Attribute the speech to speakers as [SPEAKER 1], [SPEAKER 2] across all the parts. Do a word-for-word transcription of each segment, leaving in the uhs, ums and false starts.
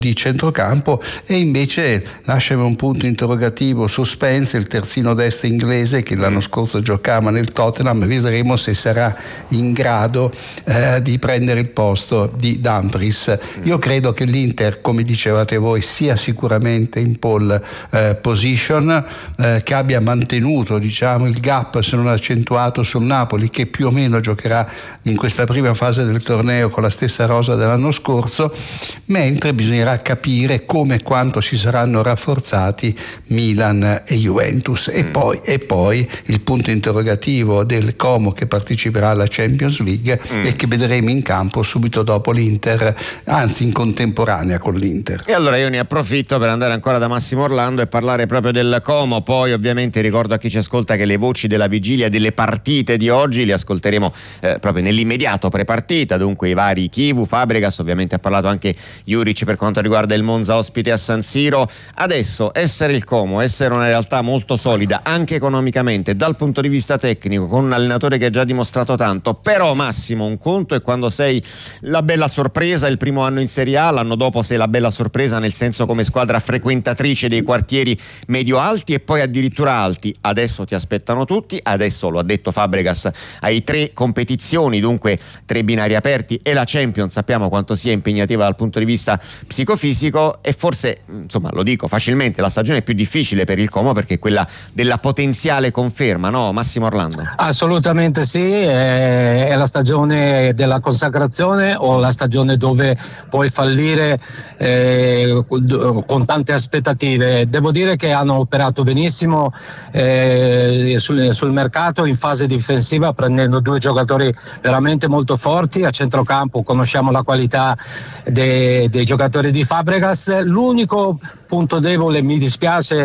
[SPEAKER 1] di centrocampo, e invece lasciami un punto interrogativo su Spence, il terzino destro inglese che l'anno scorso giocava nel Tottenham. Vedremo se sarà in grado eh, di prendere il posto di Dumfries. Io credo che l'Inter, come dicevate voi, sia sicuramente in pole eh, position, eh, che abbia mantenuto, diciamo, il gap, se non accentuato, sul Napoli, che più o meno giocherà in questa prima fase del torneo con la stessa rosa dell'anno scorso, mentre bisognerà capire come e quanto si saranno rafforzati Milan e Juventus. E
[SPEAKER 2] mm.
[SPEAKER 1] poi e poi il punto interrogativo del Como, che parteciperà alla Champions League mm. e che vedremo in campo subito dopo l'Inter, anzi in contemporanea con l'Inter.
[SPEAKER 2] E allora io ne approfitto per andare ancora da Massimo Orlando e parlare proprio del Como. Poi ovviamente ricordo a chi ci ascolta che le voci della vigilia delle partite di oggi le ascolteremo eh, proprio nell'immediato prepartita, dunque i vari Chivu, Fabregas, ovviamente ha parlato anche Juric per quanto riguarda il Monza ospite a San Siro. Adesso essere il Como, essere una realtà molto solida anche economicamente dal punto di vista tecnico, con un allenatore che ha già dimostrato tanto, però Massimo, un conto è quando sei la bella sorpresa il primo anno in Serie A, l'anno dopo sei la bella sorpresa nel senso come squadra frequentatrice dei quartieri medio-alti e poi addirittura alti. Adesso ti aspettano tutti, adesso lo ha detto Fabregas, hai tre competizioni, dunque tre binari aperti, e la Champions sappiamo quanto sia impegnativa dal punto di vista psicofisico, e forse, insomma, lo dico facilmente, la stagione più difficile per il Como perché è quella della potenziale conferma, no Massimo Orlando?
[SPEAKER 3] Assolutamente sì, è, è la stagione della consacrazione o la stagione dove puoi fallire eh, con tante aspettative. Devo dire che hanno operato benissimo eh, sul, sul mercato in fase difensiva, prendendo due giocatori veramente molto forti. A centrocampo conosciamo la qualità dei, dei giocatori di Fabregas. L'unico punto debole, mi dispiace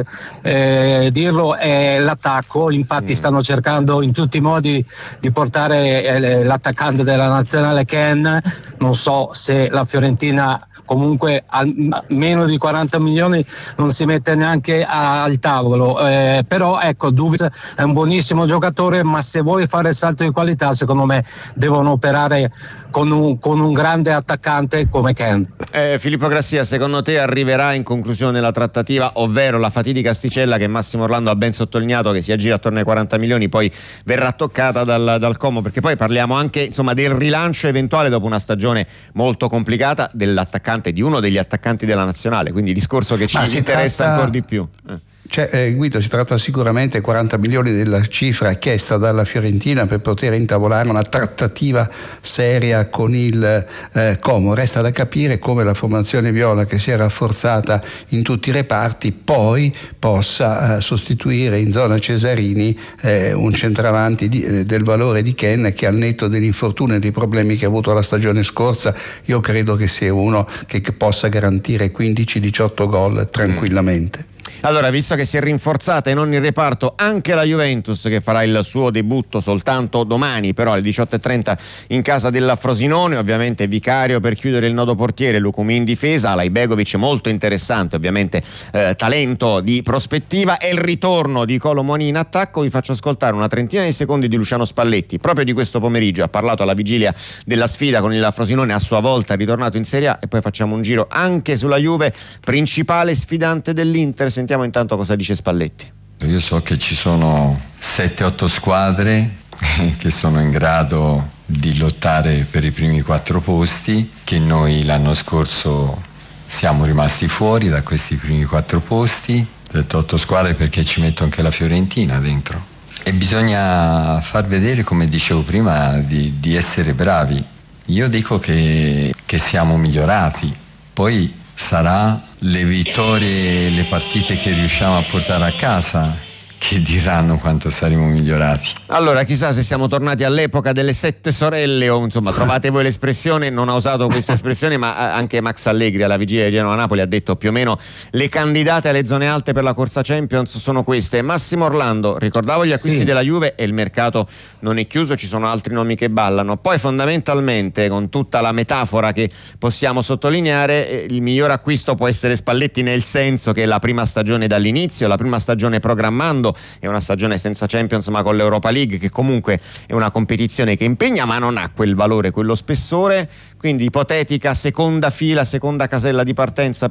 [SPEAKER 3] eh, dirlo, è l'attacco. Infatti mm. stanno cercando in tutti i modi di portare eh, l'attaccante della nazionale Ken. Non so se la Fiorentina comunque a meno di quaranta milioni non si mette neanche al tavolo, eh, però ecco, Duvic è un buonissimo giocatore, ma se vuoi fare il salto di qualità secondo me devono operare con un, con un grande attaccante come Ken.
[SPEAKER 2] eh, Filippo Grassia, secondo te arriverà in conclusione la trattativa, ovvero la fatidica asticella che Massimo Orlando ha ben sottolineato, che si aggira attorno ai quaranta milioni, poi verrà toccata dal, dal Como, perché poi parliamo anche, insomma, del rilancio eventuale dopo una stagione molto complicata dell'attaccante, di uno degli attaccanti della nazionale, quindi discorso che ci interessa tratta... ancora di più. Eh.
[SPEAKER 1] Cioè, eh, Guido, si tratta sicuramente quaranta milioni della cifra chiesta dalla Fiorentina per poter intavolare una trattativa seria con il eh, Como. Resta da capire come la formazione viola, che si è rafforzata in tutti i reparti, poi possa eh, sostituire in zona Cesarini eh, un centravanti di, eh, del valore di Ken, che al netto dell'infortunio e dei problemi che ha avuto la stagione scorsa, io credo che sia uno che, che possa garantire quindici diciotto gol tranquillamente.
[SPEAKER 2] Allora, visto che si è rinforzata in ogni reparto anche la Juventus, che farà il suo debutto soltanto domani, però alle diciotto e trenta in casa della Frosinone, ovviamente Vicario per chiudere il nodo portiere, Lukumi in difesa, Alajbegovic molto interessante, ovviamente eh, talento di prospettiva, e il ritorno di Colomoni in attacco. Vi faccio ascoltare una trentina di secondi di Luciano Spalletti, proprio di questo pomeriggio, ha parlato alla vigilia della sfida con il Frosinone, a sua volta ritornato in Serie A, e poi facciamo un giro anche sulla Juve, principale sfidante dell'Inter. Sentiamo intanto cosa dice Spalletti.
[SPEAKER 4] Io so che ci sono sette otto squadre che sono in grado di lottare per i primi quattro posti, che noi l'anno scorso siamo rimasti fuori da questi primi quattro posti. Sette otto squadre perché ci metto anche la Fiorentina dentro, e bisogna far vedere, come dicevo prima, di, di essere bravi. Io dico che, che siamo migliorati, poi sarà le vittorie e le partite che riusciamo a portare a casa che diranno quanto saremo migliorati.
[SPEAKER 2] Allora, chissà se siamo tornati all'epoca delle sette sorelle, o insomma trovate voi l'espressione. Non ha usato questa espressione, ma anche Max Allegri alla vigilia di Genoa-Napoli ha detto più o meno le candidate alle zone alte per la corsa Champions sono queste. Massimo Orlando, ricordavo gli acquisti sì. della Juve, e il mercato non è chiuso, ci sono altri nomi che ballano. Poi fondamentalmente, con tutta la metafora che possiamo sottolineare, il miglior acquisto può essere Spalletti, nel senso che la prima stagione dall'inizio, la prima stagione programmando, è una stagione senza Champions ma con l'Europa League, che comunque è una competizione che impegna ma non ha quel valore, quello spessore. Quindi ipotetica seconda fila, seconda casella di partenza